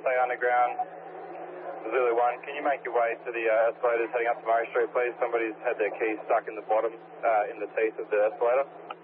stay underground. Zulu 1, can you make your way to the escalators heading up to Murray Street, please? Somebody's had their keys stuck in the bottom, in the teeth of the escalator.